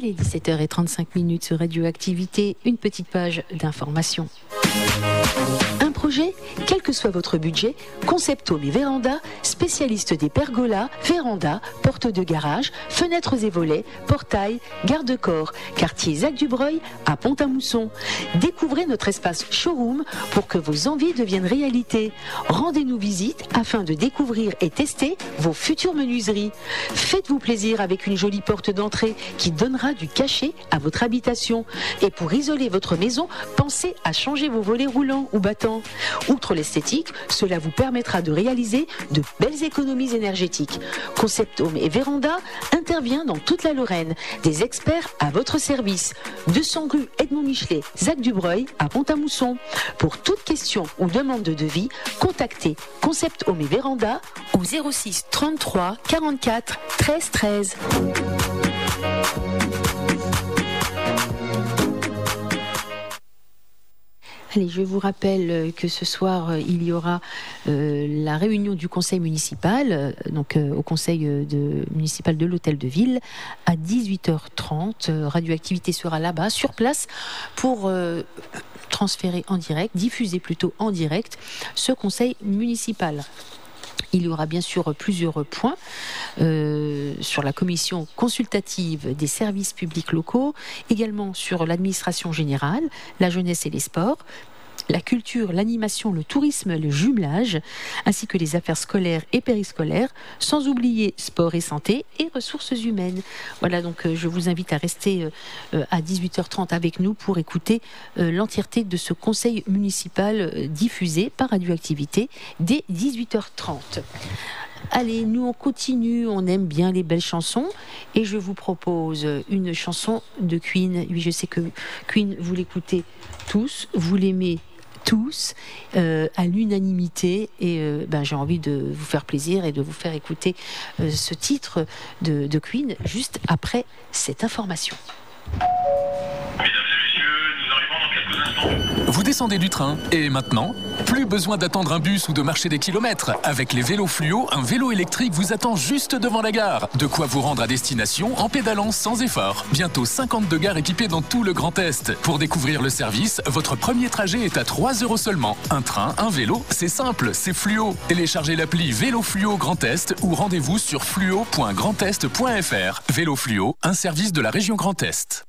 Il est 17h35 sur Radioactivité, une petite page d'information. Un projet, quel que soit votre budget, Concept Home et Véranda, spécialiste des pergolas, vérandas, portes de garage, fenêtres et volets, portails, garde-corps, quartier Zac-du-Breuil à Pont-à-Mousson. Découvrez notre espace showroom pour que vos envies deviennent réalité. Rendez-nous visite afin de découvrir et tester vos futures menuiseries. Faites-vous plaisir avec une jolie porte d'entrée qui donnera du cachet à votre habitation. Et pour isoler votre maison, pensez à changer vos volets roulants ou battants. Outre l'esthétique, cela vous permettra de réaliser de belles économies énergétiques. Concept Home et Véranda intervient dans toute la Lorraine. Des experts à votre service. 200 rue Edmond Michelet, Zac-du-Breuil à Pont-à-Mousson. Pour toute question ou demande de devis, contactez Concept Home et Véranda au 06 33 44 13 13. Allez, je vous rappelle que ce soir, il y aura la réunion du conseil municipal, au conseil municipal de l'Hôtel de Ville, à 18h30. Radioactivité sera là-bas, sur place, pour diffuser plutôt en direct ce conseil municipal. Il y aura bien sûr plusieurs points sur la commission consultative des services publics locaux, également sur l'administration générale, la jeunesse et les sports, la culture, l'animation, le tourisme, le jumelage, ainsi que les affaires scolaires et périscolaires, sans oublier sport et santé et ressources humaines. Voilà, donc je vous invite à rester à 18h30 avec nous pour écouter l'entièreté de ce conseil municipal diffusé par Radioactivité dès 18h30. Allez, nous on continue, on aime bien les belles chansons et je vous propose une chanson de Queen. Oui, je sais que Queen, vous l'écoutez tous, vous l'aimez tous à l'unanimité et j'ai envie de vous faire plaisir et de vous faire écouter ce titre de Queen juste après cette information. Vous descendez du train et maintenant, plus besoin d'attendre un bus ou de marcher des kilomètres. Avec les vélos fluo, un vélo électrique vous attend juste devant la gare. De quoi vous rendre à destination en pédalant sans effort. Bientôt 52 gares équipées dans tout le Grand Est. Pour découvrir le service, votre premier trajet est à 3 € seulement. Un train, un vélo, c'est simple, c'est fluo. Téléchargez l'appli Vélo Fluo Grand Est ou rendez-vous sur fluo.grandest.fr. Vélo Fluo, un service de la région Grand Est.